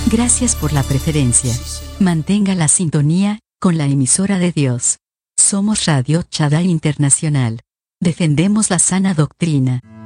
Gracias por la preferencia. Mantenga la sintonía con la emisora de Dios. Somos Radio Shaddai Internacional. Defendemos la sana doctrina.